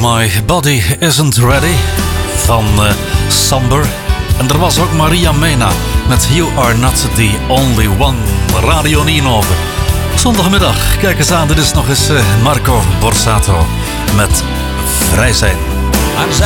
My Body Isn't Ready van Samber. En er was ook Maria Mena met You Are Not The Only One. Radio Nienhoven. Zondagmiddag, kijk eens aan, dit is nog eens Marco Borsato met Vrij Zijn.